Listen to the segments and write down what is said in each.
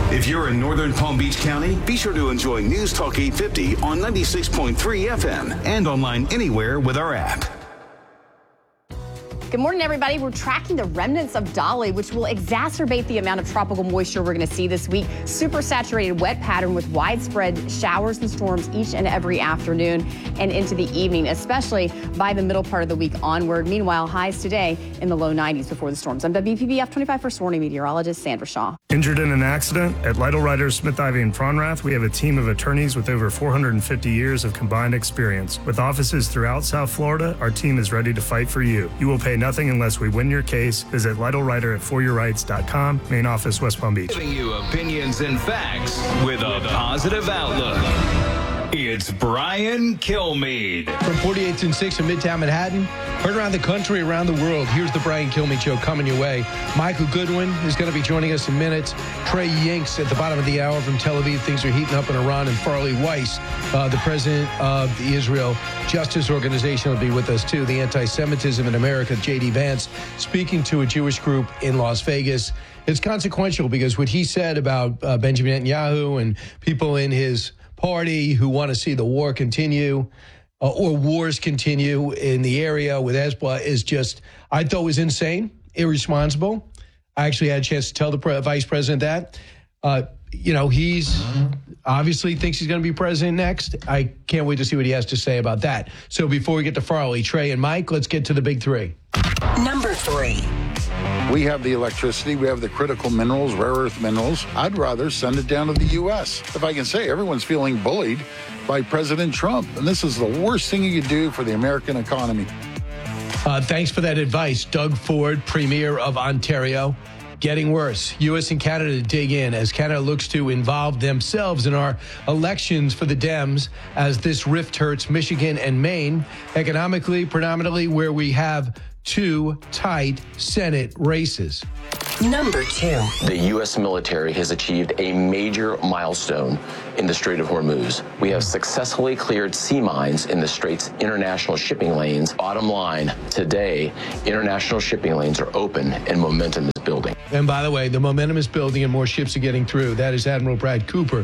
If you're in northern Palm Beach County, be sure to enjoy News Talk 850 on 96.3 FM and online anywhere with our app. Good morning, everybody. We're tracking the remnants of Dolly, which will exacerbate the amount of tropical moisture we're going to see this week. Super saturated wet pattern with widespread showers and storms each and every afternoon and into the evening, especially by the middle part of the week onward. Meanwhile, highs today in the low 90s before the storms. I'm WPBF 25 First Warning meteorologist Sandra Shaw. Injured in an accident? At Lytle Writers, Smith, Ivy, and Fronrath, we have a team of attorneys with over 450 years of combined experience. With offices throughout South Florida, our team is ready to fight for you. You will pay nothing unless we win your case. Visit LytleWriter at foryourrights.com. Main office, West Palm Beach. Giving you opinions and facts with a positive outlook. It's Brian Kilmeade. From 48th and 6th in Midtown Manhattan, heard around the country, around the world. Here's the Brian Kilmeade Show coming your way. Michael Goodwin is going to be joining us in minutes. Trey Yinks at the bottom of the hour from Tel Aviv. Things are heating up in Iran. And Farley Weiss, the president of the Israel Justice Organization, will be with us too. The Anti-Semitism in America, J.D. Vance, speaking to a Jewish group in Las Vegas. It's consequential because what he said about Benjamin Netanyahu and people in his party who want to see the war continue or wars continue in the area with Hezbollah is just, I thought was insane, irresponsible. I actually had a chance to tell the vice president that. He's obviously thinks he's going to be president next. I can't wait to see what he has to say about that. So before we get to Farley, Trey, and Mike, let's get to the big three. Number 3. We have the electricity. We have the critical minerals, rare earth minerals. I'd rather send it down to the U.S. If I can say, everyone's feeling bullied by President Trump. And this is the worst thing you could do for the American economy. Thanks for that advice, Doug Ford, Premier of Ontario. Getting worse. U.S. and Canada to dig in as Canada looks to involve themselves in our elections for the Dems as this rift hurts Michigan and Maine economically, predominantly where we have 2 tight Senate races. Number 2. The U.S. military has achieved a major milestone in the Strait of Hormuz. We have successfully cleared sea mines in the Strait's international shipping lanes. Bottom line, today, international shipping lanes are open and momentum is building. And by the way, the momentum is building and more ships are getting through. That is Admiral Brad Cooper.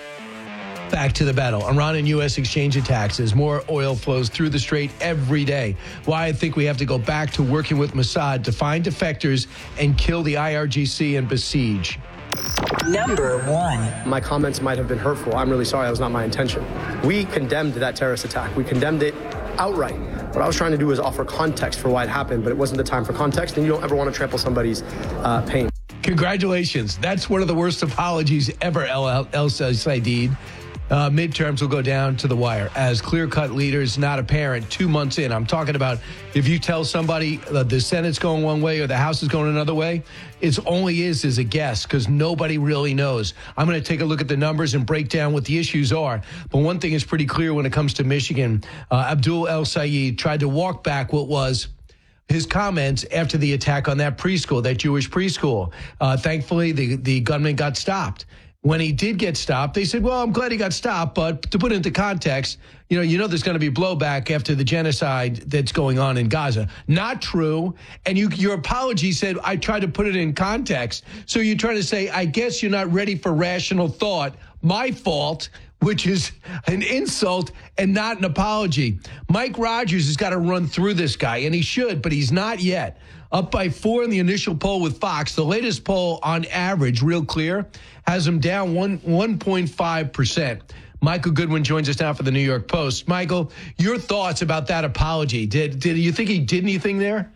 Back to the battle. Iran and U.S. exchange attacks as more oil flows through the strait every day. Why I think we have to go back to working with Mossad to find defectors and kill the IRGC and besiege. Number 1. My comments might have been hurtful. I'm really sorry. That was not my intention. We condemned that terrorist attack. We condemned it outright. What I was trying to do was offer context for why it happened, but it wasn't the time for context, and you don't ever want to trample somebody's pain. Congratulations. That's one of the worst apologies ever, El Saidid. Midterms will go down to the wire as clear-cut leaders not apparent 2 months in. I'm talking about if you tell somebody the Senate's going one way or the House is going another way, it only is a guess because nobody really knows. I'm going to take a look at the numbers and break down what the issues are. But one thing is pretty clear when it comes to Michigan. Abdul El Sayed tried to walk back what was his comments after the attack on that preschool, that Jewish preschool. Thankfully, the gunman got stopped. When he did get stopped, they said, well, I'm glad he got stopped. But to put it into context, you know there's going to be blowback after the genocide that's going on in Gaza. Not true. And your apology said, I tried to put it in context. So you're trying to say, I guess you're not ready for rational thought. My fault, which is an insult and not an apology. Mike Rogers has got to run through this guy, and he should, but he's not yet. Up by 4 in the initial poll with Fox. The latest poll on average, real clear, has him down 1.5%. Michael Goodwin joins us now for the New York Post. Michael, your thoughts about that apology. Did you think he did anything there?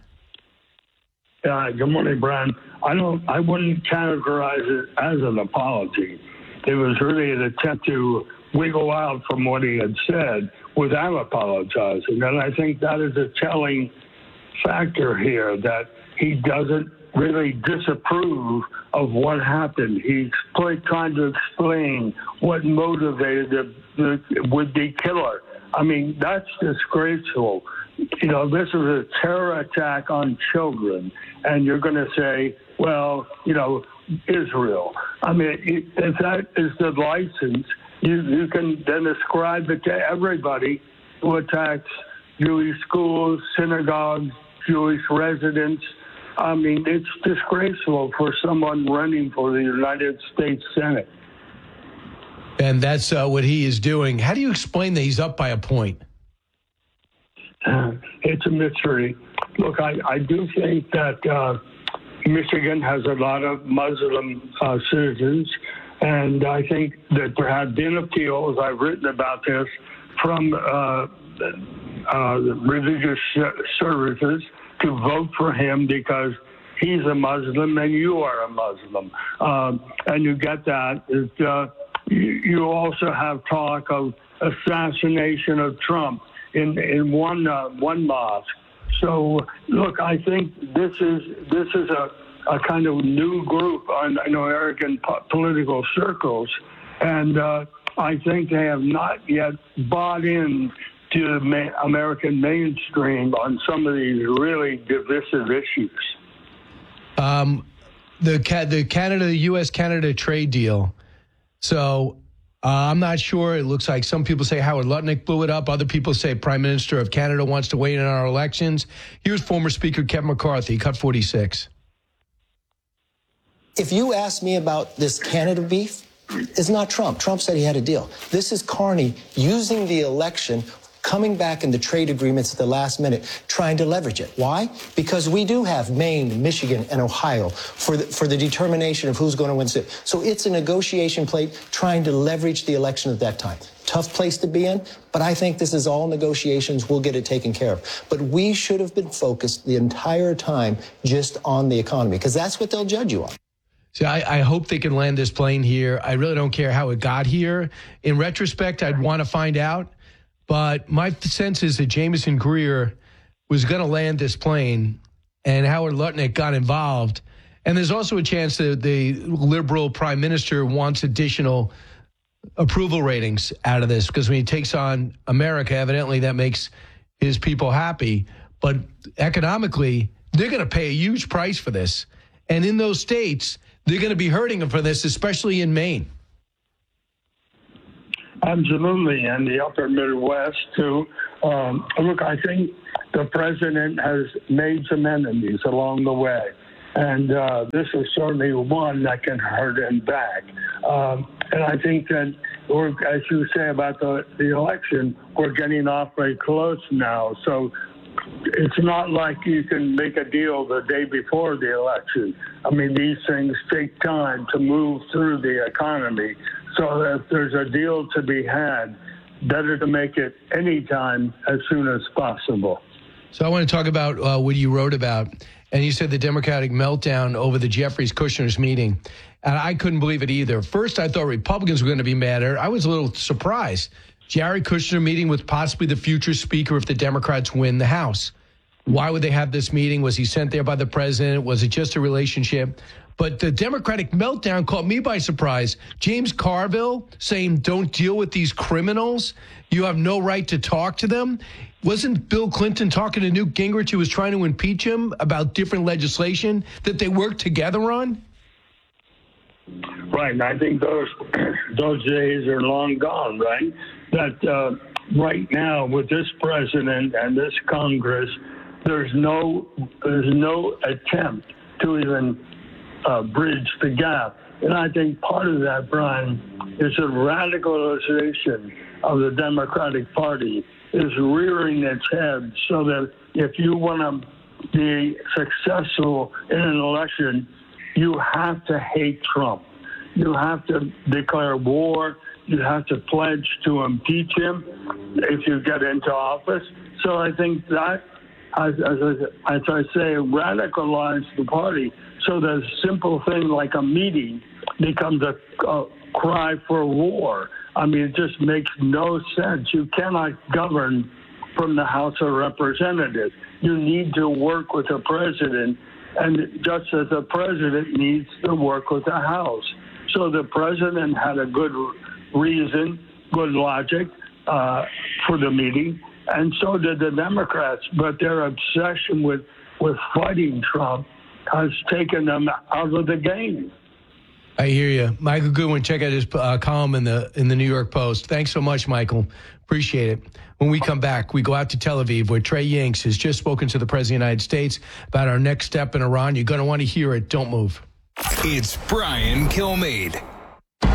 Good morning, Brian. I wouldn't categorize it as an apology. It was really an attempt to wiggle out from what he had said without apologizing. And I think that is a telling factor here, that he doesn't really disapprove of what happened. He's trying to explain what motivated the would-be killer. I mean, that's disgraceful. This is a terror attack on children, and you're going to say, well, Israel. I mean, if that is the license, you can then ascribe it to everybody who attacks Jewish schools, synagogues, Jewish residents. I mean, it's disgraceful for someone running for the United States Senate. And that's what he is doing. How do you explain that he's up by a point? It's a mystery. Look, I do think that Michigan has a lot of Muslim citizens, and I think that there have been appeals, I've written about this, from religious services to vote for him because he's a Muslim and you are a Muslim. And you get that. You also have talk of assassination of Trump in one mosque. So, look, I think this is a kind of new group in American political circles, and I think they have not yet bought in to the American mainstream on some of these really divisive issues. The U.S.-Canada trade deal. So I'm not sure. It looks like some people say Howard Lutnick blew it up. Other people say Prime Minister of Canada wants to weigh in on our elections. Here's former Speaker Kevin McCarthy, cut 46. If you ask me about this Canada beef, it's not Trump. Trump said he had a deal. This is Carney using the election, coming back in the trade agreements at the last minute, trying to leverage it. Why? Because we do have Maine, Michigan, and Ohio for the determination of who's going to win. So it's a negotiation plate trying to leverage the election at that time. Tough place to be in, but I think this is all negotiations. We'll get it taken care of. But we should have been focused the entire time just on the economy, because that's what they'll judge you on. See, I hope they can land this plane here. I really don't care how it got here. In retrospect, I'd want to find out. But my sense is that Jameson Greer was going to land this plane, and Howard Lutnick got involved. And there's also a chance that the liberal prime minister wants additional approval ratings out of this, because when he takes on America, evidently that makes his people happy. But economically, they're going to pay a huge price for this. And in those states, they're going to be hurting them for this, especially in Maine. Absolutely, and the upper Midwest, too. Look, I think the president has made some enemies along the way, and this is certainly one that can hurt him back. And I think that, as you say about the election, we're getting awfully close now. So it's not like you can make a deal the day before the election. I mean, these things take time to move through the economy. So if there's a deal to be had, better to make it anytime as soon as possible. So I want to talk about what you wrote about. And you said the Democratic meltdown over the Jeffries-Kushner's meeting. And I couldn't believe it either. First, I thought Republicans were going to be madder. I was a little surprised. Jared Kushner meeting with possibly the future speaker if the Democrats win the House. Why would they have this meeting? Was he sent there by the president? Was it just a relationship? But the Democratic meltdown caught me by surprise. James Carville saying, don't deal with these criminals. You have no right to talk to them. Wasn't Bill Clinton talking to Newt Gingrich, who was trying to impeach him, about different legislation that they worked together on? Right, and I think those days are long gone, right? That right now with this president and this Congress, there's no attempt to even bridge the gap. And I think part of that, Brian, is the radicalization of the Democratic Party is rearing its head, so that if you want to be successful in an election, you have to hate Trump. You have to declare war. You have to pledge to impeach him if you get into office. So I think that, as I say, radicalize the party so that a simple thing like a meeting becomes a cry for war. I mean, it just makes no sense. You cannot govern from the House of Representatives. You need to work with the president, and just as the president needs to work with the House. So the president had a good reason, good logic for the meeting, and so did the Democrats. But their obsession with fighting Trump has taken them out of the game. I hear you. Michael Goodwin, check out his column in the New York Post. Thanks so much, Michael. Appreciate it. When we come back, we go out to Tel Aviv, where Trey Yingst has just spoken to the President of the United States about our next step in Iran. You're going to want to hear it. Don't move. It's Brian Kilmeade.